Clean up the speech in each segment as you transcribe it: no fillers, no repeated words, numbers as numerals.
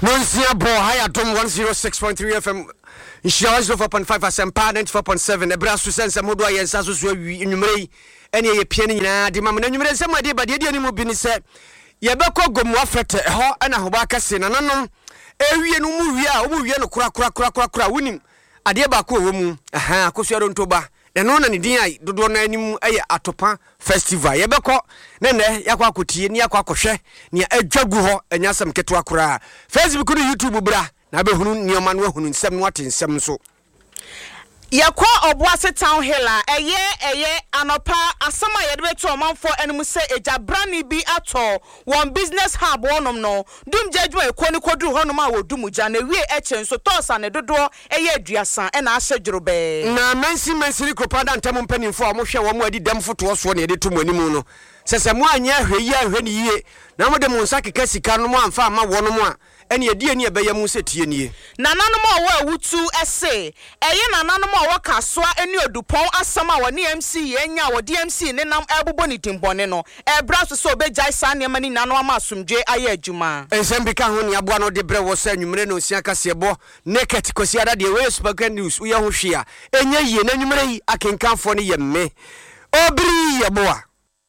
Nonsia Bo Hayadom 106.3 FM. Nhyira 4.5 asempa 94.7 ebra so sense modo ayensa so so nwumrei ene ye pie ni nyina de mam na nwumrei nsem ade ba de ni mu bi ni se ye bekọ gomu afete ho na ho ba kase na nanom ewie no mu wie a mu wie no kura wonim ade ba ko wo mu akoso ronto ba eno na ne din ai dodo na anim eye atopa festival ye bekọ ne yakwa akotie ni yakwa akohwe ni adwagu ho anyasam keto akura Facebook no YouTube bra na be hunu nioma no hunu nsem no atensem so yakwa Obuase Town Hill eye anopa asama ye de beto omanfo enum se ejabrani bi ato one business hub wonom no dum jejuma ekoni koduru honom a wodumuja na wie echen so tosa ne dodo eye aduasan e na ahye dworobe na mensi kropada ntam mpanimfo a mo hwe wo mo adi dam foto so na ye de to mo animu no sese mo anya ahwe ni yie na mo de mo nsa keka sika no mo amfa ama wonom a ene yedie ne ebeye mu setie nie nananom a wo awutu ese eye nananom a wo kasoa eni odupon asama wo ne MC yenya wo DMC ne nam ebobo ni timbone no ebra so obejai sa ne mani nano ama asumdwe aye adwuma ensem bi ka ho ne aboa no de bre wo sa nwumre no osia kasebo naked kosi ada de we super news wo ye ho hwe a enye yie na nwumre yi akenkanfo ne ye me obri ye boa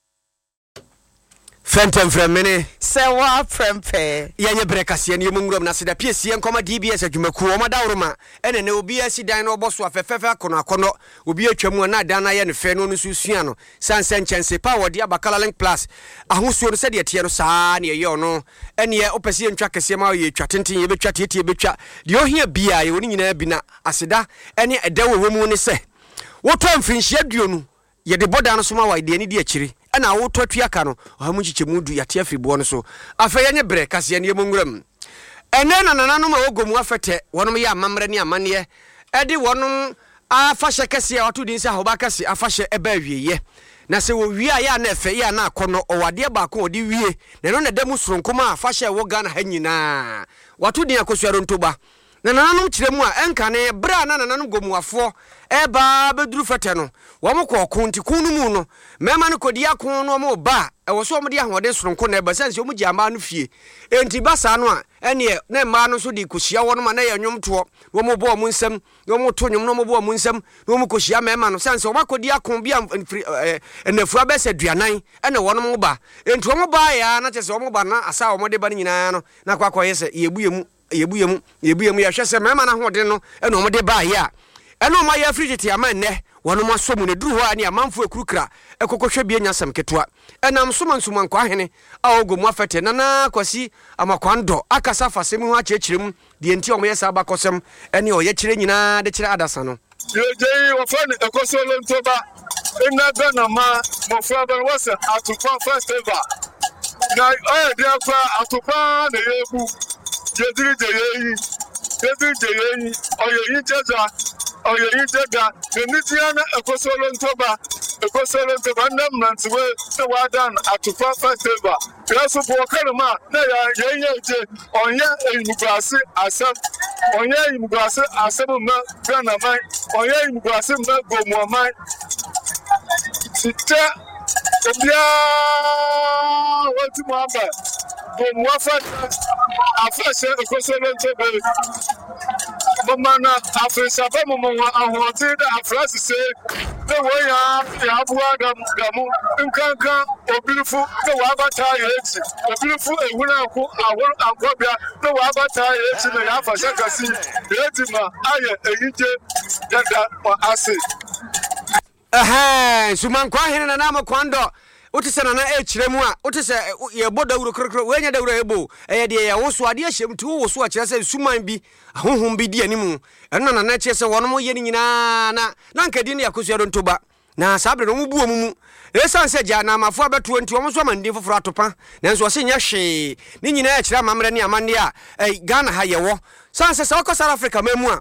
Fentem fremene sewa frempe yenye brekase ne munguram na seda piesie nkoma DBS adwumaku o madawroma ene ne obi asidan no oboso afefefe akono obi atwamu na dan na ye ne fe no no susua no sanse nchense pa wodi abakala link plus ahosuo no sede tie no saa ne ye ono ene ye opese ntwa kese ma ye twa tenten ye betwa tie betwa de ohia bia ye woni nyina bi na aseda ene edawo wemu ne se woto mfinhia aduonu ye de boda no soma wa de ani de akiri ana wo totua ka no ohamu chichemu du yate afibo no so afa yenye bre kase ne munguram ene na nananom a ogomu afete wonom ye amamre ne amane ede wonom afahye kase a wato din se ahoba kase afahye eba wieye na se wo wie ya na efe ya na akono owade ba ko odi wie na no na damu soronkoma afahye wo Ghana ha nyina wato din akosuaro ntoba na nananom kiremu a enka ne bra na nananom gomuafo eba beduru fete no wo mko konti kunu mu no mema no kodi akon no mo ba e wo so mo de ahode soronko na eba sense o mu giamba no fie enti basa no a ene na ma no so de kosia wo no ma na ye nwomto wo mo bo mo nsam wo mo to nwom no mo bo mo nsam wo mo kosia mema no sense wo makodi akon bia enafu abese duanan ene wo no mo ba enti wo mo ba ya na chese wo mo ba na asa wo mo de ba nyina no na kwakwa yese yebuyemu ya hwese mema na hode no ene wo mo de ba ya eno ma ya frigiti ama nne wono ma somu ne duru ho ani amanfo ekurukra ekokohwe bia nyasam ketwa enam soma nsuma nkwa hene a ogomu afete nana kwasi amakwando akasa fasem ho achechirem de enti omo yesa abakosem ene oye kire nyina de kire adasa no yeje wo fani ekosolo ntoba ina gana ma mo fa ba wasa atupa festival na de akwa atupa na yebu jediri je yeyi oyeyi jaza oyeyi jaga nitiana ekosolo ntoba namnantwe se wadan atupa festival yaso bokarma na ya yeje onye imugasi asem ma Ghana mai onye imugasi ma gomu mai sita obia wati mwamba gomu afashe ekosolo ntoba Mamana afisa ba mama ahote da afrasi se the way ya abuwa gamu nkankan obirifu the wa bata yechi obirifu ehuna ko awon ankobia the wa bata yechi na ya afasha kasi yechi ma aye eyije dada o ase suman kwa hene na namo kwando utise na echiremu a utise ye boda wuro krokro wenya da wuro ebo eye de ye woso ade ahyem tu woso a kire se suman bi ahohom bi di animu eno na kire se wono mo ye nyina na nkadi ne yakosuado ntoba na sabre no mu buo mu esan se ja na amafo abeto nti omo so mande foforo atopa nanso se nya hwe ni nyina ya kire amamre ne amande a Ghana ha ye wo sanse se okọ South Africa mamu a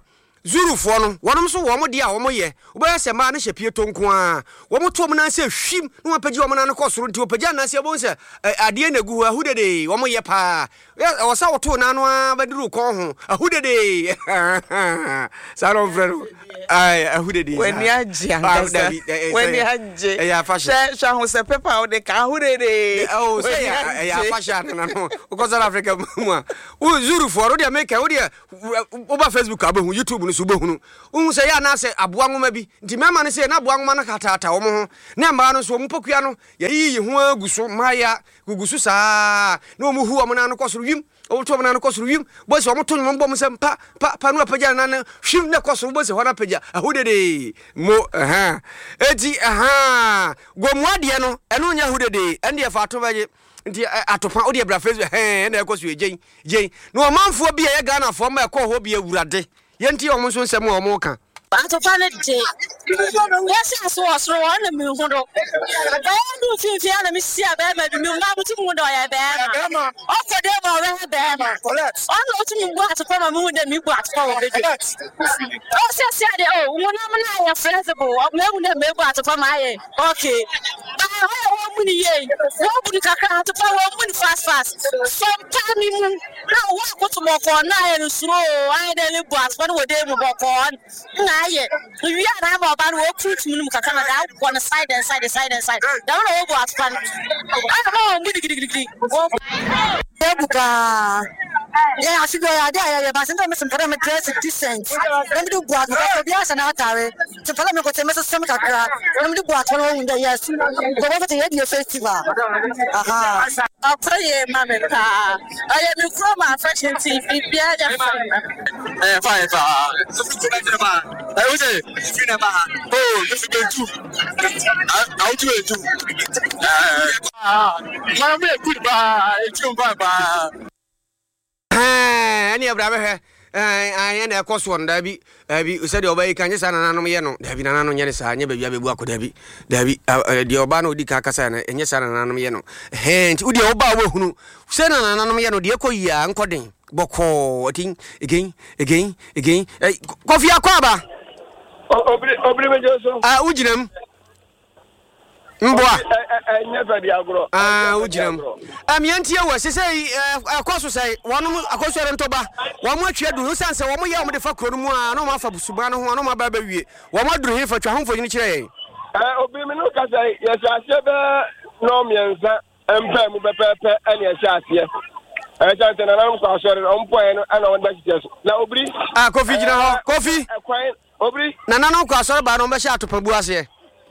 Zurufoɔ no wɔnom so wɔn de a wɔn yɛ wobɛyɛ sɛ maa no hyɛ pie tonko a wɔn to wɔn nan sɛ hwim na wɔn apagye wɔn nan kɔ soro nti wɔpagye nan sɛ wɔn sɛ adeɛ na gu hɔ ahudede wɔn yɛ paa wɔsa wɔto nan no a bɛduru kɔn ho ahudede saa no frɛ no ahudede wani agye ankasa wani agye ɛyɛ afahye hwɛ ho sɛ pepa wɔde ka ahudede sɛ ɛyɛ afahye no no wokɔ South Africa mu a Zurufoɔ no deɛ meka wo deɛ woba Facebook abɛhu YouTube no so wobɛhunu wohu sɛ yɛ anaasɛ aboa nwoma bi nti mɛma no sɛ na aboa nwoma no kataata wɔ mo ho ne mmaa no nso ɔmo pokua no yɛyiyi ho agu so maya gugu so saa na ɔmo hu ɔmo na no kɔ soro wim ɔmo to ɔmo na no kɔ soro wim bo sɛ ɔmo to nwom bɔ mo sɛ pa no apagya na no hwim ne kɔ soro bo sɛ hɔ na apagya ahudede mo eti gomua deɛ no ɛno nya ahudede ɛne yɛ fa to bɛgye nti atopa odi bra Facebook na ekɔ so gyen no manfo bi ye Ghana fo ma ekɔ hɔ bi awurade yenti ɔmo so nsɛm ɔmo ka atopa ne de yesi aso osoro na mi hu do ba ndu finfin na mi sia ba ba mi na buti mu do ya ba ma o ko de ma we ba ma collect on lo ti mi bu atopa ma mu de mi bu atopa wo be o se de o mu na ya flexible o me mu de me bu atopa ma ye okay ba wo mu ni ye wo bu ni kakra atopa wo mu ni fast sometime mi mu na wo ko to mo ko na ye no suro ai de le bu atopa no wo de mu bo ko na ye we are na ba no wo to mu kakra na da one side and side da wo bo atopa no ai mo mu digidi wo ebuka yeah, I should go there. But sometimes I'm going to dress decent. Let me do what we are saying. To follow me, go to Mrs. Samaka. Let me do what we are in the yes. Go over to the festival. I'll play, Mamma. I am from my fresh and tea. Fine. I was a oh, this is I'll do it too. Mamma, goodbye. Bye. Any of them, I and a cost one, Debbie. Said, Obey, can you send an animal? Debbie, an animal, yes, I never be able to Debbie. Debbie, the Obano di Cacasana, and yes, an animal. Hence, would the Oba who send an animal, the Eco young coding. Boko, again. Coffee Aquaba. Ujinum. Mboa never the agro ujinam amiantia wo se say akoso say wono akoso rentoba wo mo atwa duru sanse wo mo ye mo de fa kro no mu a no ma fa busuba no ho no ma ba ba wie wo mo duru he fa twa ho fo yin kire obi me no ka say yes ase be no mienza empa mu bepepe ene ase ase chante na nam kwa sore on point no ana won ba kiteso na obri kofi gina ho kofi obri na nanom kwa sore ba no ba sha atopabu ase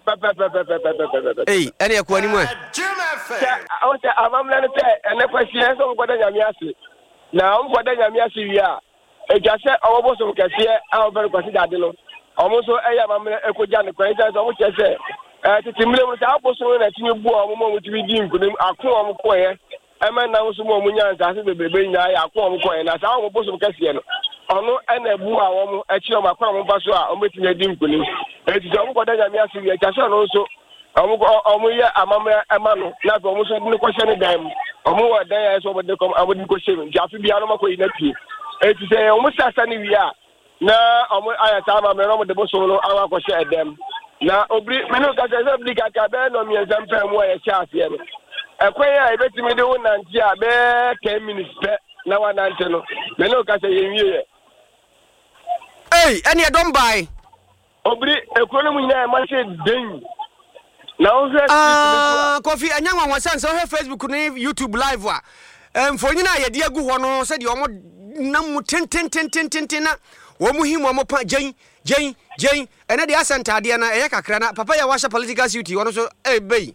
Hey, any a quani more. I was a mamma and a question of what I am yassi. Now, what I am yassi, a just our boss of Cassia, our very considered. Almost a mamma, a cojan, the questions of which I say. To Timber was our boss that you bore which we deem could a quam choir. A man now some more munyans as the baby, I quam choir, and as our boss of Cassia. Ono ene bua womu echi o makwa mo baso a o metinye di nkuni eti so mo koda nyame asu ye kase no so omo ye amamra ema no na so mo so ni kwhye ne dan omo wo dan ya so mo de kom amodi ko sheme jafi bia no makoyi na pie eti se omo sasa ni wi a na omo aya ta amamra no mo de bo so no awa ko hye edem na obri me no kase se obli kaka be no mi example mo ye cha ase no ekwen ya ebetimi de wo nanti a be 10 minutes pe na wa nanti no me no kase ye wie Hey, any don't buy. Obri, economy na mache den. Na coffee anya wan sense on Facebook na YouTube live wa. For you na ye de agu ho no said you nam ten na. Wo mu him wo pa jen ene de asenta de na e kakra na papa ya washa political duty wono so ebei.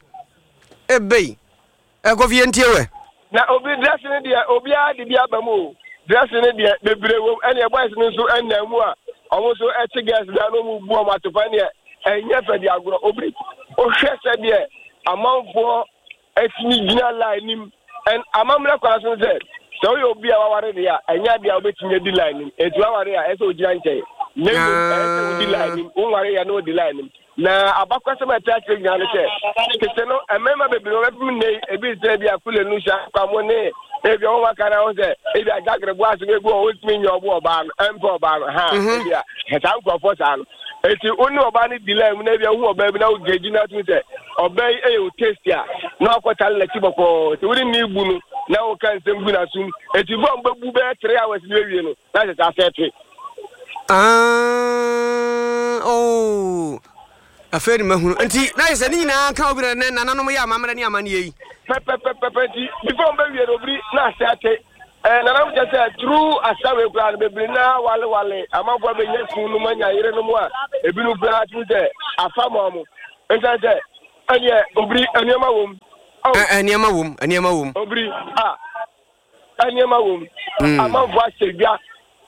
Coffee entie we. Na obri dress ne de obi a de bia ba mu. Dress ne de bebre wo ene boys ne so enna mu a almost so gas that no move more matopania and yes the agro obri o hwese de amount for etni gina line him and amamla kwaso said so you be our ware dia anya dia obetinye di line him etu aware ya eso gina nche ne di line him o ware ya no di line him na abakwase mata gina ne che kete no emema bebi no bebi ne ebi se bia kule nu sha kwamo ne If you want to say, if I got the boss, we go with me in your war ban, Emperor ban, ha, has uncle for son. It's only a banny delay, maybe a woman, baby, now getting out with it. Obey a taste ya. No, what I'll let you go. It wouldn't need Bunu. Now can send Buna soon. If you want to be 3 hours, that is our set. Oh. A fair man, and see, nice and in a cowbell and then Anamaya, Mamma and Yamani. Before baby, not Saturday. And I'm just a true as I plan, baby, now, Wale, I'm not going to get Lumania, Irenoma, a blue black with a farm. And I said, and yeah, Obri, and Yama womb. And Yama womb, and Yama womb. Obri, and Yama womb. I'm not watching ya.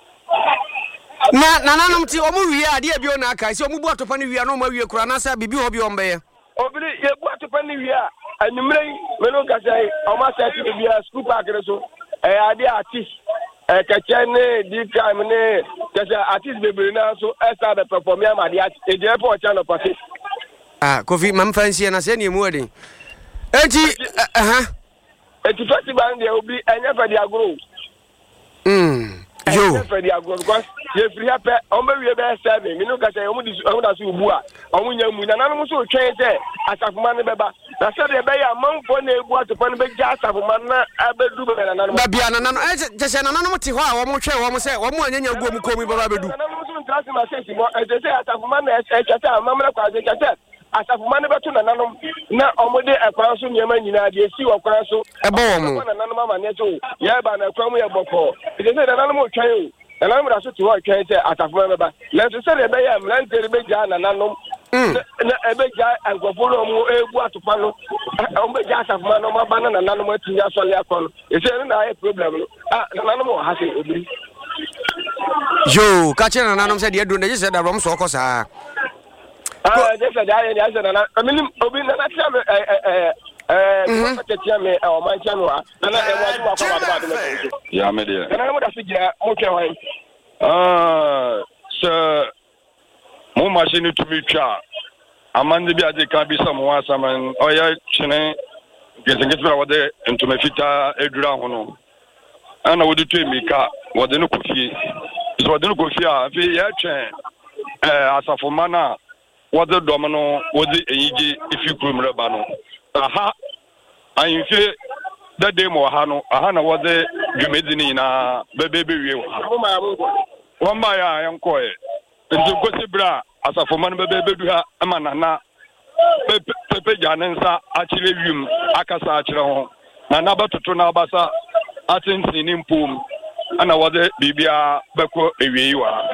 Nanam ti omo wi ade abi ona kai se omo bu atopani wi na omo wi kura na sa bibi ho bi ombe ye obiri ye bu atopani wi a animre meno ka sai omo sa ti bi a school park so ade artist kache ne di time ne kache artist bebere na so esa be perform ya ma de e je po cha no party Kofi mam fancy na se ne mu ade enti enti festival de obi enya fa di agro yo because you free up on be 7 me no ka say omu da so bu a omu nya mu na nanu so twen say asafuma ne beba na say de be ya manfo na ebu atofo ne be ja asafuma na abedu be na nanu ba bia na nanu je se na nanu ti ho a wo mo hwe wo mo say wo mo anyanya guo mu komi baba bedu nanu so ntrasi ma say mo e say asafuma na e chata amamra kwa je chata asafuma ne betu na nanu na omode ekwan so nyema nyina de si okwan so ebo wo mo na nanu mama ne so ya ba na kwa mu ye boko e say na nanu mo twen and I'm going to work at Atafuma. Let's say, I'm not very big and a big guy and go follow what to follow. I'm a gas of man, my banana, and animal to Yasolakon. It's a problem. Animal has it. Joe, catching an animal said, you're doing this at the Rom Socos. Just a guy, I mean, yeah, media. And I would have figured, okay, sir, more machine to be char. Amanda Biadi can be someone, someone, oh, yeah, Chine, getting it over there into my fita, Edra. And I would do me car, what the no coffee. So I don't go here, the chain, as a for mana, what the domino, what the AG, if you could remember. Aha, I feel that day more Hano, Ahana was the Jumedini na baby. One by I am quiet. And to go to Bra as a for man baby, a manana, Pepe Janensa, actually, Akasa, Nanaba to Tonabasa, Athens in Impum, and I was the Bibia Beko, you are.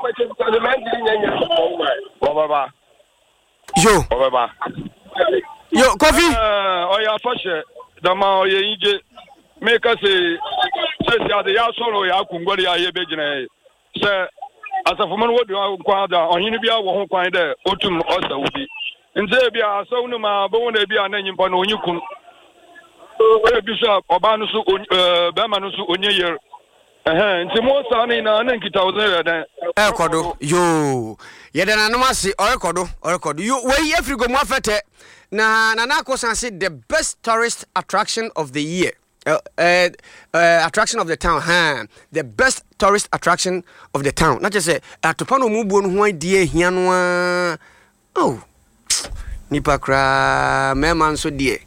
Yo, Coffee. Oh, yeah, for sure. The man, you make us say, the Yasoro Yakungoria Yebejane. Sir, as a woman would you on Unibia won't find there, Otum also would be. In Zabia, so no ma, but when they be a name upon Onyukun, Bishop Obanusu, Bamanusu, Onye. And Timor Sani na Nankita Elkodo, yo, yet an anonymous Orkodo, you way every go more fete. Nanako said the best tourist attraction of the year. Attraction of the town, the best tourist attraction of the town. Not just say at Topano Mubun, why dear Hianwa. Oh, Nipakra, Merman so dear.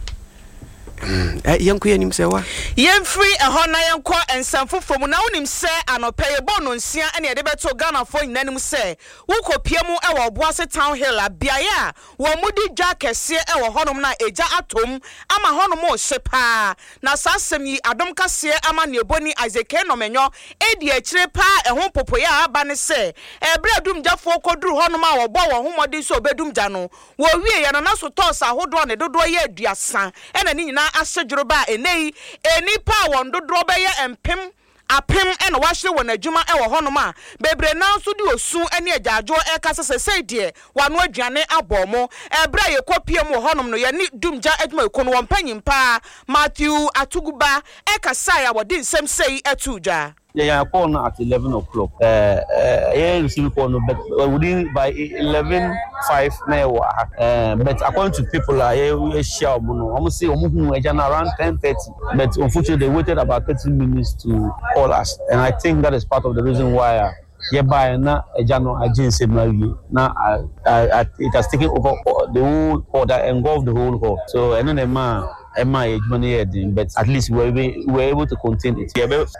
Young queen himself. Yen free a honor young qua and some food from now him say and a pay a bone on Sia and a debato Ghana for in name say. Who could Piamo our Boise Town Hill at Biaya? One moody jack a seer our honor na eja atom, ama honomo shepa. Na sasemi Adam Cassia aman your bonny Isaac Kenomeno, Eddie Trepa, a home popoya banne say. A bredum jafo kodru honoma or bow whom I did so bedum jano. Wo we and also toss a hold on a dodoye diasan and an ina. Asejroba eni power ndo drobe ye empem apem e na wahye wona adwuma e wo honoma bebre na so di osu ene agyajo e kasa sesei de wano aduane abomo ebra ye kopiem wo honom no ye ni dumja adwuma ekono wo mpanyimpa Matthew Atuguba e kasa ya wodi nsem sei atudwa Yeah, call at 11 o'clock. Receive call, but within by 11:05 now. But according to people, I share almost say around 10:30. But unfortunately, they waited about 30 minutes to call us, and I think that is part of the reason why. By now, Jano agency now it has taken over the whole order, engulfed the whole hall. So I know the man. But at least we were able to contain it.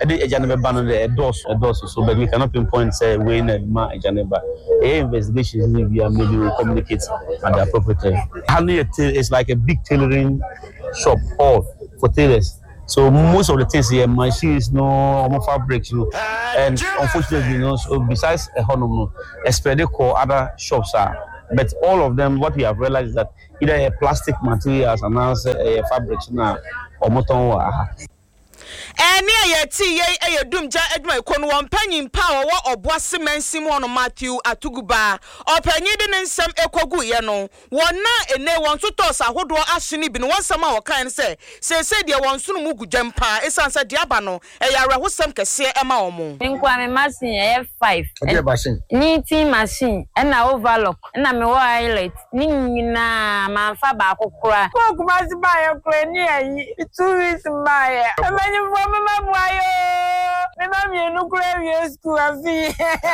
So, but we cannot pinpoint say we in investigation. Maybe we will communicate at the appropriate time. It's like a big tailoring shop for tailors. So most of the things here, machines, no fabrics, and unfortunately, so besides a honor, especially other shops are. But all of them, what we have realized is that either a plastic materials and now a fabrics now or motor. Any a dumja edma kon one penny power or boissemen Simon Matthew Atuguba or penny den some ekogu yano. One na and they want to toss a hodo ashini bin one summer or kind say there one soon mugu jumpa is answer diabano a yara who some can say a maomo. Inquame machine F5 knitting machine and I overlock and I'm a wireless Nina Manfaba cry. Cook must buy a crane 2 weeks by Mama boyo me mami no grave school afi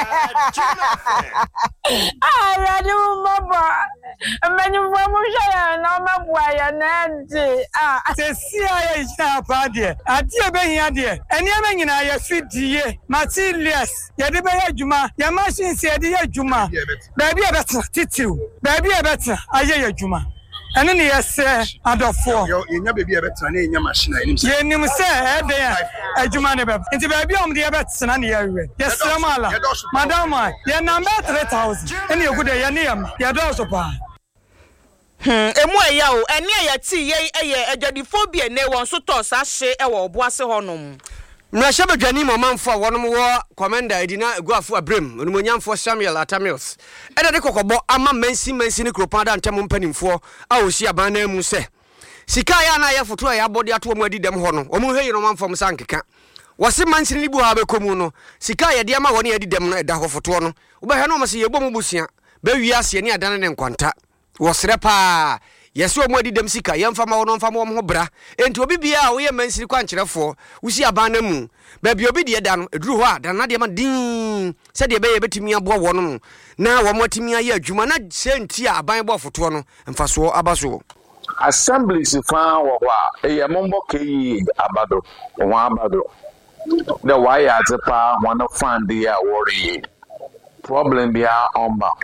radu mama many from share na mama boyo na nti se sia ya chapa de ade be hia de ene ame nyina ya fidie materials ya de be adwuma ya machine se de adwuma ba bia betra titiw ba bia betra aye adwuma ene ne yese adofo yenya baby betra na yenya machine enim se yenim se ede ya adwuma ne be nti ba bia de betra na yewe yesramala madam ya number 3000 ene yegude ya ne yam ya do so pa emu eya o ene ya ti ye eye adwadifobia ne won so to sa hye e wo oboase honom Mrasha badwani momanfo wonom wo commander edina eguafo abrem onumonyamfo Samuel Atamios ede de kokobo ama mansi ne kropada ntem mpanimfo a osi aban na mu se sika ya na ya foto ya body ato mu adidem ho no omu hwe no manfo msa nkeka wose mansi ni bu ha be komu no sika ya de ama woni adidem no eda ho foto no ubehwe no mse yebom busia be wiase ne adan ne nkwanta wosre pa yeso omu adidem sika yemfa ma wono mfa mo ho bra enti obi bia wo ye mansiri kwankyerefo wusi aban na mu ba bi obi de da no eduru ho a da na de ma din se de be ye betimi aboa wo no na wo motimi aye adwuma na senti aban bo foto no mfaso abaso assemblies fan wo a e ye mombo keyi abado wo abado the why atepa one fan dey worry problem bia on ba.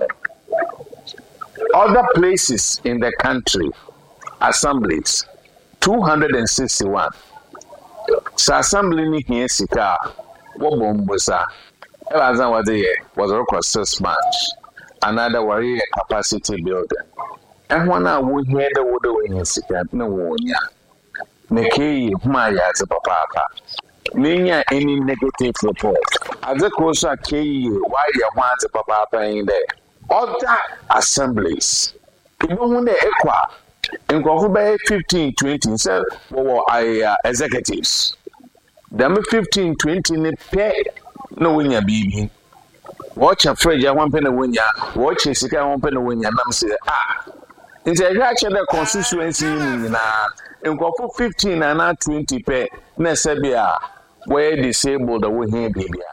Other places in the country, assemblies, 261. So assembly ni here sika, wobombosa. Ever what they was across 6 months. Another worry capacity building. And when I would hear the water in sika, no wonya. Neki maya to papa. Ninya any negative report. As a course, key, why you want to papa in there. Other assemblies. People when they equa in Kofuba 15, 20, so executives. Them 15, 20 ne pay no win ya baby. Watch a Fred, ya 1 penny win ya, watch a second 1 penny win ya, nam say, it's a actual constituency in Kofu 15 and not 20 pay, Nesabia, where disabled the win baby.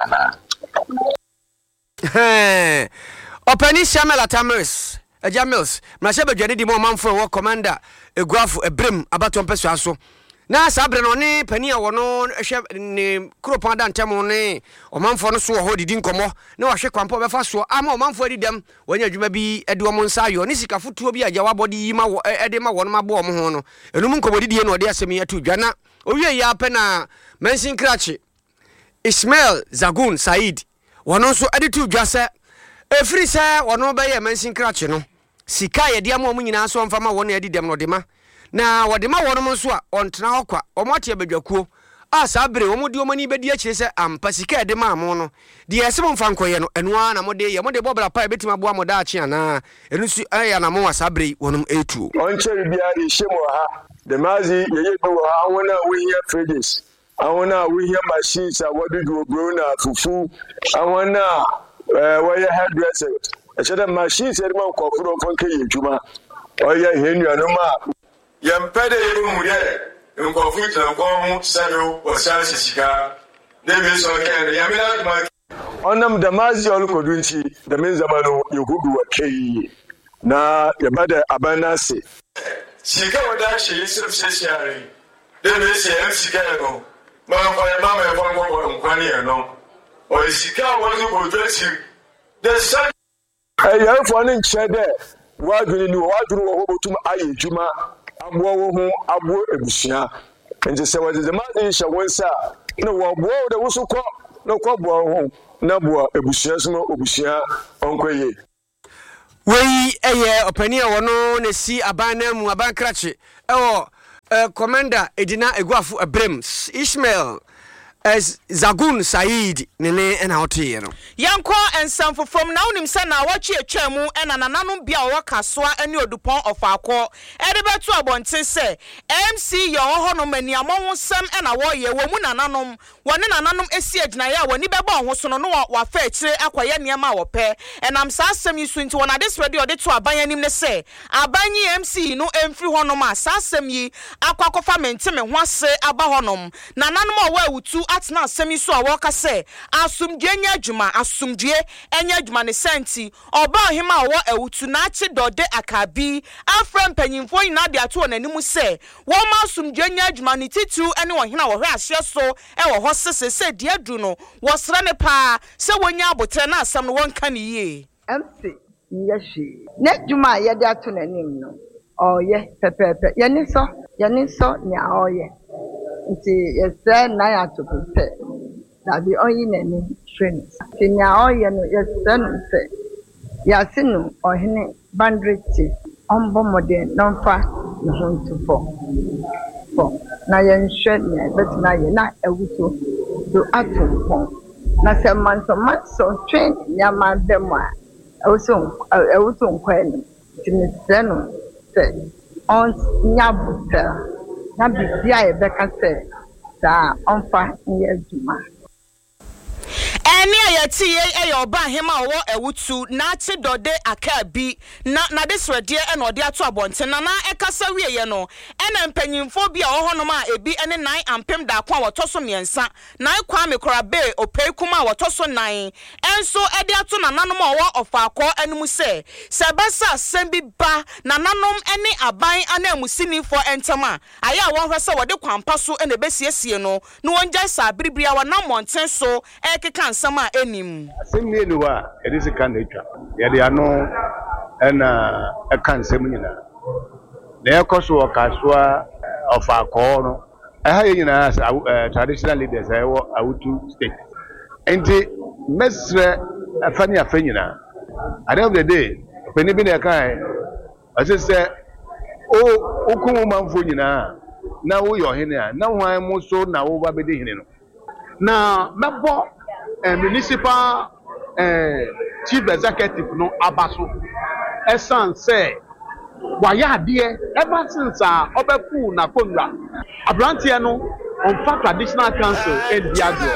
Openi Samuel Atamios Ejamils Mrasha badwani di mo manfo wo commander eguafo ebrem abato mpeso aso na sabre no ne pani a wono hwe ne kropan da ntem ne o manfo no so ho didi nkomo na wo hwe kwampo befa so ama o manfo adidam wanya adwuma bi ede wo nsa yo ne sika fotuo bi agya wabodi yi ma wo ede ma wono mabo mo ho no enum nkomo didi no de asemi atu dwana owie ya pe na Mansin Krachi Ismail Zagun Said wono so ade tu dwase efiri se wono be ye Mansin Krachi no sika ye de ama mo nyina so mfa ma wono adidam no de ma na wode ma wono so a ontena hokwa omote abadwakuo a sabre omodi omani bedi akire se ampa sika de ma mo no de yesem mfa nkoye no eno a na mode ye mode bobra pa betima boa mo da achi ana enu su aya na mo wa sabre wonom etu onche bia de shemo ha de mazi ye ye bo ha wona we here fridges ahona we hear machines are what do grow na fufu ahona we hairdresser I said machines e ma ko furo fon ke yejuma o ye henu anoma yempede yimu ye nko futa nko hu sado o shansi sika dem so ke yamina ma onam damazi olukodunchi dem zamanu yehudu wa kai na yabada abanase sika wada shi yusuf sesiare dem se sika no ma fa mama e fon ko nkwani e no o sika wonu go dresi the sun ayi fo ni nche de wadwini ni wadwini wo botum ayi juma abo wo hu abo ebusia nti se wadi de ma de hye wonsa na wo bo de wusukọ na ko bo ho na bo ebusia so obusia onkoye wei eye opani wono na si abana mu abankrache ewo commander edina eguafu abrem Ishmael as Zagun Said nene ena hote no yanko ensamfo from now nim se na wachi atwamu ena nananum bia waka soa ene odupon ofakọ edebetu abonte se MC yo ho no mani amon sem ena wo ye wo mu nananom wone nananom esi agina ya woni beba ho so no wa fa akire akoye niam wo pe enam sa asem yisu nti wona this ready ode to aban anim ne se abanyi MC no emfiri ho no ma sa asem yi akwakofa mentime ho ase aba ho nom nananom owa awutu atna asemi so awoka se asumdwe nya adwuma asumdwe enya adwuma ne senti oba ohima wo awutu na achi dode akabi afra mpanyimfo ina de ato onanimu se wo ma asumdwe nya adwuma ne titu ene wo hina wo hwe ahye so e wo ho sese se de adu no wo sra ne pa se wonya abotre na asam no wonka ne yie MC yeshi ne adwuma ye de ato nanim no oye pepepe ye ni so nya oye nti yesa na ya to prepare that be only nani training tinya oye no yesa no se yasinu ohene bandreti ombo modern nonfa nhuntu for na yenhwe ne bet na ye na ewuto do ato na se manso train nyama dem a ewuto nkwani tinse no se on nyabuta na bibia e beka se sa onfa nye adwuma eni ayati ye oba hema wo ewutu na achi dode akabi na desredie ena ode ato abonte na ekasa wiye no ena mpanyimfo bia wo honom a ebi ene 9 ampem da kwa wotoso miensa na kwa mekora be opei kuma wotoso 9 enso ede ato na nanom wo ofakọ enum se sebasa sembi ba na nanom ene aban ana amusini for entama aya wo hwese wode kwampa so ena besiesie no no wonja sa biribia wa na monten so ekeka sama enim asemni enu wa edisi kan etwa ye de ano na eka nsem nyina na ekoso okaswa of akọ no aha ye nyina traditional leaders ewo awutu state enti mesre afani afanyina at the end of the day peni bi na kan asese o okumu manfo nyina na wo yo hene a na hwan mo so na wo ba bedi hene no na mebo municipal chief executive no abaso esan say waya de ever since obeku na konra abrantie no on fa traditional council and diagro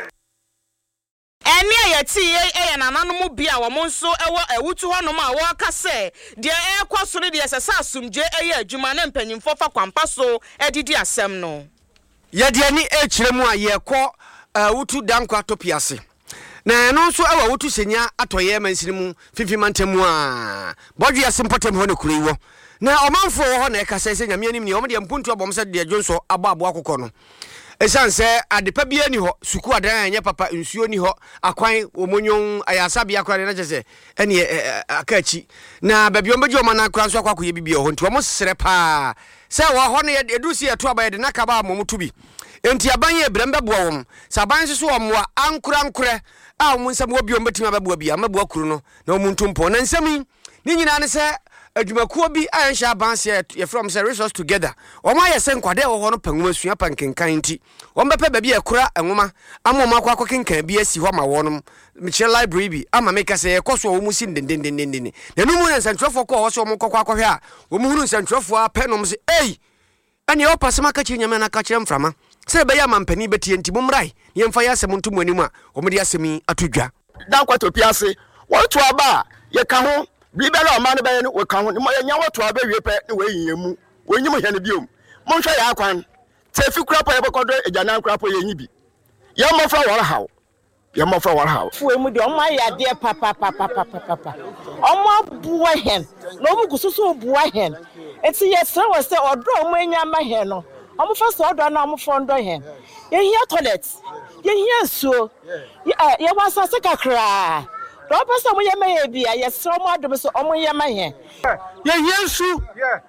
eni ayati ye nananum bia wo monso ewo ewutu honom a wo ka se de ekwaso ne de sesa asumje eye adwuma na mpanyimfo fa kwampa so edidi asem no ye de ani echiremu a ye kọ wutu danko atopiase na no so awa wutu senya atoye mansirimu fifi mantemu a bodwe asimpotem ho ne kureiwo na omanfo ho na ekasa se nyame anim ne omde mpuntu abom se de adwonso abo akokọ no esanse adepa bia ni ho suku adan anya papa nsuo ni ho akwan omonyon ayasa bia akwa na chese ene akachi na babio mbeji o mana akwa so akwa bibia ho nti omo sere pa se wo ho ne edusi eto abaye de nakaba momutu bi enti abanye ebrembe boa wom saban so omwa ankura a omun nsam obi ombetima abeboa bia mabua kuru no na omuntu mpo na nsami ni nyina ne se adwumakuo bi ayanhya abanse ye from say resource together oma ye se nkwade wo ho no panwuma sua pankenkan nti ombepe ba bi ekura enwoma amoma akwa kenkan bi asi ho ma wonom miche library bi ama meka se ye koso wo musi ndendendendendene na numu ne santrofo ko wo so mo kokwa hwe a wo mu hunu santrofo a penom se ei ani o pasema ka chi nyame na ka kire mframa sɛ bɛyɛ amampani bɛtie nti mommrae yɛmfa yɛ asɛm nto mu anim a ɔmode asɛm yi ato dwa dankwato piase wɔto aba a yɛka ho bibɛla ɔma no bɛyɛ no wɔka ho mo yɛnya wɔto aba wie pɛ ne wɔyiyɛ mu wɔnyim hɛ no biom monhwɛ yɛ akwan tefi kura pɔ yɛbɛkɔdɔ agyanan kura pɔ yɛnyi bi yɛmmɔfra wɔre haw fuwe mu de ɔmo ayɛ adeɛ papa ɔmo abuwa hɛn na ɔmo gusu so buwa hɛn eti yɛsrɛ wɔ sɛ ɔdɔ ɔmo anya ma hɛn no ɔmo fa so ɔdɔ na ɔmo fɔ ndɔ hɛn yɛhia toilet yɛhia nsuo yɛwɔ asase kakraa na ɔpɛ sɛ ɔmo yɛ ma yɛ bi a yɛsrɛ ɔmo adom so ɔmo yɛ ma hɛn yɛhia nsu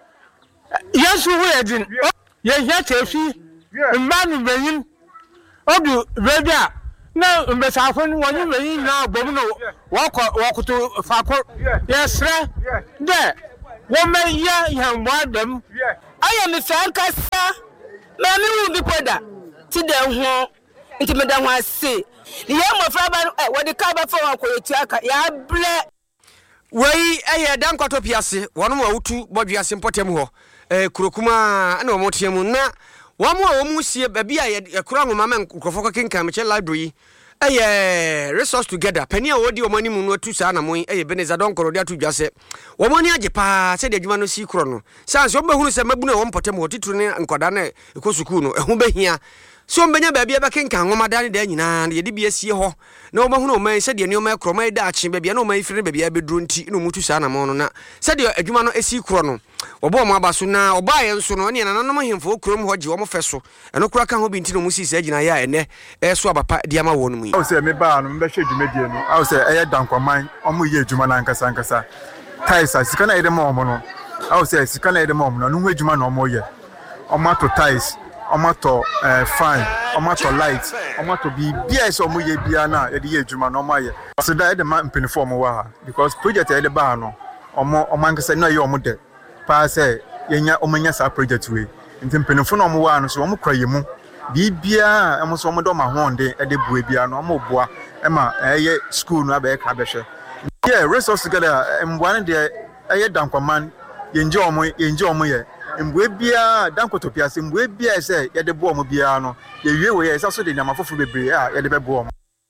yɛnsu ho yɛ din yɛhia tefi mma no banyin ɔdu baabi a na mbɛsafo no wɔne banyin na bom no wɔkoto faako yɛsrɛ dɛ wɔmɛyɛ yɛmmoa dam ayɛ me fɛ nkasa na me wu bi poda ti da ho nti me da ho ase yɛ mmɔfra ba wɔde ka ba fa wɔn akɔyɛtu aka yɛ abrɛ wei ɛyɛ dankwato piase wɔnom a wotu bɔdwiase mpɔtam hɔ kurokuma na wɔn teɛ mu na wɔn a wɔn sie baabi a yɛkora nwoma ma nkurɔfoɔ kɔkenkan mekyɛ library ɛyɛ resource together pani a wɔdi wɔn anim no atu saa na mo ɛyɛ beneza donkoro de ato dwa sɛ wɔn ani agye paa sɛ de adwuma no si korɔ no sanse wɔn bɛhunu sɛ mabunu a wɔn mpɔtam hɔ titiri ne nkɔda na ɛkɔ sukuu no ɛho bɛhia so mbenya baabi abɛkenkan nwoma da ne da nyinaa na yɛde bi asie hɔ na wɔbɛhunu ɔman sɛ de nneɛma korɔ ma da akye baabi na ɔman ifiri baabi abɛduro nti na ɔmutu saa na mo no na sɛ de adwuma no esi korɔ no wɔbɔ ɔmo aba so na ɔbaa yɛn so no ne nananom hemfo kurom hɔ gye wɔn fɛ so ɛno kora ka ho bi nti na ɔmo si saa gyina yɛ a ɛnɛ ɛso abapa de ama wɔn mu yi awo sɛ me baa no mbɛhwɛ dwumadie no awo sɛ ɛyɛ dankwaman ɔmo yɛ adwuma na nkasa tais a sika na yɛde ma ɔmo no awo sɛ sika na yɛde ma ɔmo no no ho adwuma na ɔmo yɛ ɔmo ato tais ɔmo atɔ fan ɔmo atɔ light ɔmo atɔ biribiara sɛ ɔmo yɛ biara na yɛde yɛ adwuma na ɔmo ayɛ so da yɛde ma mpanyinfoɔ ɔmo wɔ ha because project yɛde baa no ɔmo ankasa na yɛ ɔmo dɛ paa sɛ yɛnya ɔmo nya saa project wei nti mpanyinfoɔ na ɔmo wɔ ha no so ɔmo kura yɛ mu biribiara ɔmo so ɔmo dɔ ɔmo ahoɔden ɛde bua biara no ɔmo boa ɛma ɛyɛ school no abɛyɛ ka bɛhwɛ yɛ resource together mboa no deɛ ɛyɛ dankwaman yɛngye ɔmo yɛ mbue bia dankoto piase mbue bia sɛ yɛde bo ɔmo bia no yɛwie wɔ yɛ ɛsɛ so de nyama foforo bebree a yɛde bɛbo ɔmo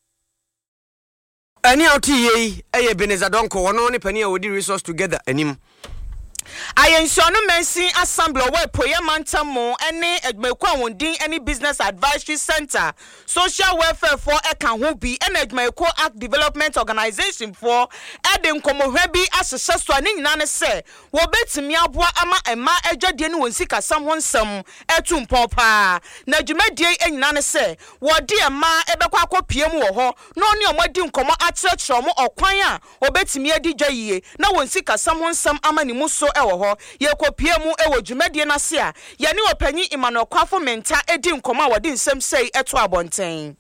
ani a ɔte yei ɛyɛ beneza donko wɔno ne pani a wɔdi resource together anim Ayensiono Mensi Assembly where Poyamanta Mo any Edmekwa Wundin any business advisory center social welfare for Ekanhubi and Edmeko Act Development Organization for Eden Komohebi as a Saswaning Nana say Wobet Miabwa Ama Emma Ejadian Winsika someone some Etum Popa Najumedi and Nana say what dear ma Ebekwa PM wo no near Modim Komo at church or Kwaya Obet Mia DJ na Winsika someone some Amani Muso ewo yeko piemu ewo dwumade na se a ye ne opanyi Emmanuel Kwafo menta edi nkoma wodi nsem sei eto abonten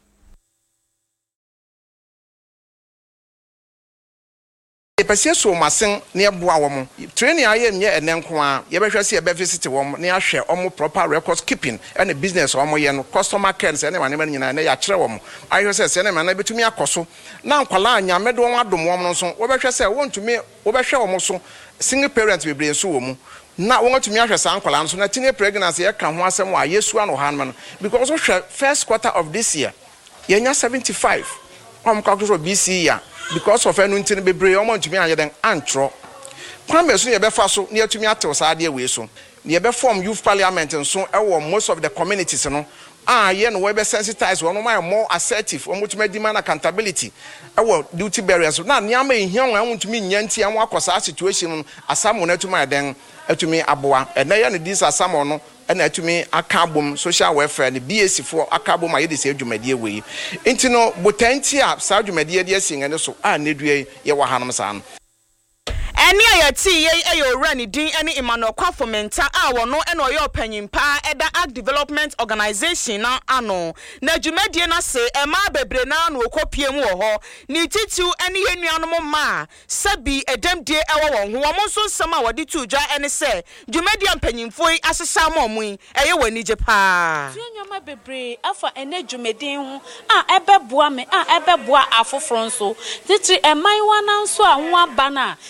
Epasie so masen ne eboa wo training aye nye enenko a ye behwe se ye be visit wo ne ahwe omo proper records keeping and business omo ye no customer care se ne ma nyina ne ya kire wo ahwe se ne ma na betumi akoso na nkwala anya medo won adom wo no so wo behwe se wontumi wo behwe wo so single parent bebre so wo mu na won atumi ahwe sa nkwala so na teenage pregnancy ye ka ho asem wa yesu ano han no because we first quarter of this year ye nya 75 calculate BC ya because of enu ntini bebre omo ntumi anye den antro kwame so ye be fa so ne atumi atew sa ade we so ne ye be form youth parliament so ewo most of the communities no ye no we be sensitize one more assertive omo tumi demand accountability ewo duty barriers na ne ama ehia won ntumi nya ntia won akosa situation asamo na atumi den atumi aboa ena ye ne dis asamo no na atumi akabom social welfare ne BAC for akabom aye de se adwumade we intino botanti a sa adwumade de asin ene so a nedue ye wa hanom sa no Eni ayati ye eyora ni din eni Emmanuel Kwafo menta a wono ena oyo panyimpa eda Act Development Organization na ano na dwumadie na se ema bebre na no okopiem wo ho ni titiu eni yenuanom ma sabi edamdie ewo won ho wo so nsam a wode tuja eni se dwumadie mpanyimfo yi asesa ma omu eye wani je pa tuanyoma bebre afa ene dwumadie ho a ebeboa me a ebeboa afoforo nso titiri eman wana nso a ho aba na sese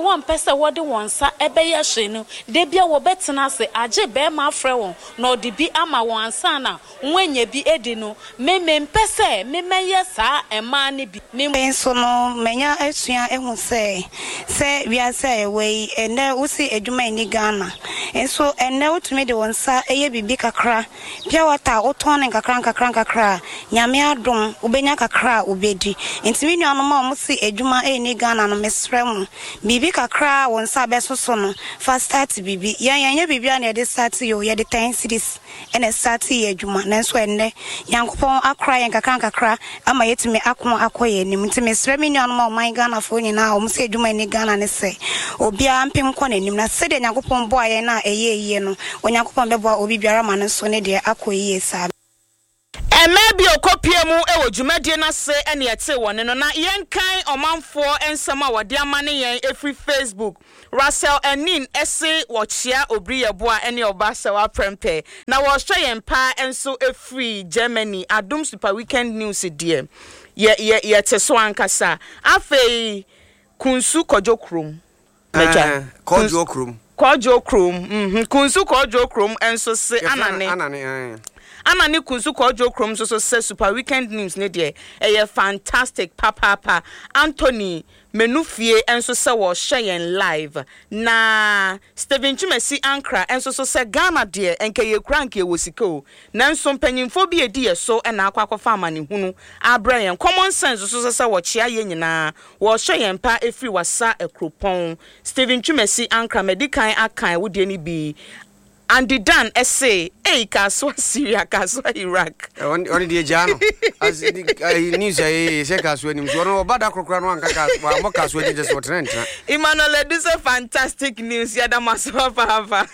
one person what the one sa ebeye hye no de bia wo betena se age be ma frɛ won no de bi ama won ansa na wonye bi edi no me mpese me meye sa ema ne bi me nso no menya asua ehu se wi ase we ene usi adwuma ni Ghana enso ene utumi de wonsa eye bibi kakra pia wata oton ne kakra nyame adom ubenya kakra ubedi ntimi nuano ma mo si adwuma ni Ghana no mesrem bibi kakra wonsa besoso no fa start bibi yan bibi na de start yo ye de 10 cities ene start ye adwuma nanso ene yankopon akra yan kakra ama yetimi akoye ni ntimi mesrem nuano ma man Ghana fo nyina o si adwuma ni Ghana ne se obia mpem kɔ nanim na sɛ de yankopon bo aye na eye no onyankopon bebo obi biara ma no so ne de akoye sa Maybe a copy mu ewo dwumadie na se ene yete wone no na yenkan omanfo ensema wode amane yen efri Facebook Russell Enin ese wochia obriyeboa ene oba se wa prempe na wo hwe yen pa enso efri Germany Adum Super Weekend News die ye teso ankasa afei kunsu kojokrom kojokrom kunsu kojokrom enso se anane kunsu kojokrom so se Super Weekend News ne de fantastic papa Anthony Menufie enso se wo share live na Steven Chumesi Ankra enso so se Ghana de enke ye kranke wo siko na enso mpanyimfo bi edi so na akwakofa amane hunu abra yen common sense so se wo chia ye nyina wo share mpa efri wasa ekropon Steven Chumesi Ankra medikan akan wo de ni bi Andy Dan essay kaswa Syria kaswa Iraq oni die jano as news say kaswa nim so no bada krokra no anka kaswa mo kaswa die just what rent Emmanuel this is fantastic news ya da maso fa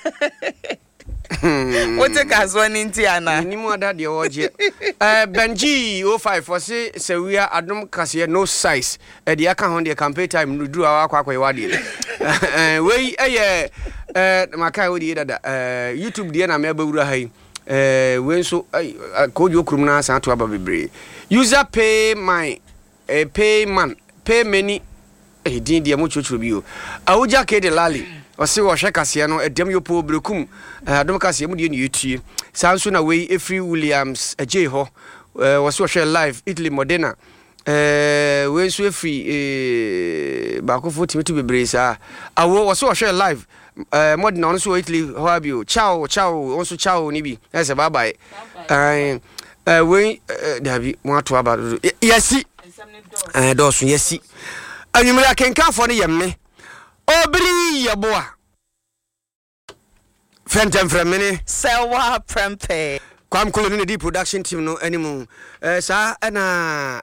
what kaswa ninti ana ni mo ada de oje Benji 05 for say we are Adum Kase no size e de aka hon de campaign time no duru akwa wade we makai wodi dada YouTube de na me abawura hai we nso kojo krum na san to aba bebre user pay many din de mo chocho bio awuja ke de lali o se wo hwe kase no edem yo po brekum Adum Kase mu de ne yetue san so na we Efree Williams ej ho wo se wo hwe live Italy Modena we nso Efree ba ko fo timitu bebre sa awo wo se wo hwe live Modena on so Italy Hoabio ciao also ciao ni bi na se bye bye we dabi mo ato aba yesi do so yesi anwumira kenkan fo ne yemme obri yeboa fentem fremene sewa prempe kwam koloni ne di production team no animu sa na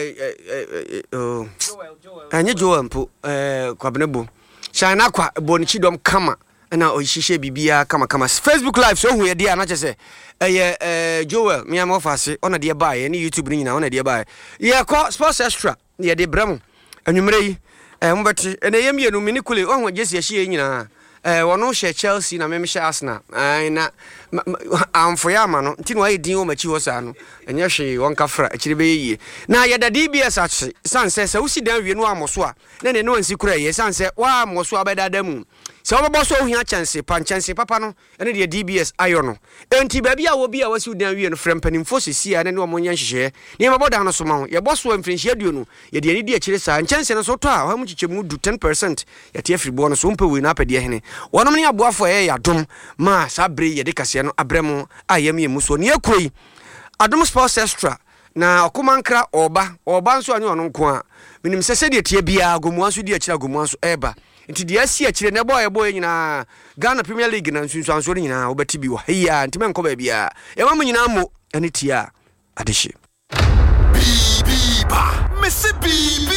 Joel mpo kwabenebo Shana kwa bonichi dom kama na ohishishe bibia kama Facebook live so hu ye dia na chese Joel mi am office ona de bae ni YouTube ni nyina ona de bae ye ko sports extra ye de brem anwumre yi mbeti ene ye mienu mini kule won Jesse ye hie nyina wono hye Chelsea na me hye Arsenal na amfoya ma no ntino ayi din wo machi wo sa no enye hwe won kafra akire be yie na ye da DBS achi sanse se usi dan wie no amoso a na ne no ansi kura ye sanse wa amoso abeda mu se wo so ohia chance papa no ene de DBS ayo no enti ba bia wo bia wasi dan wie no frempanimfo sesi a ne no mo nya hyehe ne maboda no so ma ho ye boso amfrinhia duo ye de ani di akire sa chance no so to a mu chichemu du 10% ye te afri bo no so mpe we na apede hene wonom ne aboafo ye yadom ma sabre ye de kase no abremu ayam ye muso ne akoi Adum Sports Extra na okomankra oba nso anyo no nko a minim sese de tie bia gomuanso di akira gomuanso eba nti de asi akire ne boy nyina Ghana Premier League na nsunsuanso nyina obati bi wa hiya nti menko ba bia e ma nyina mo ene tia adehye Mississippi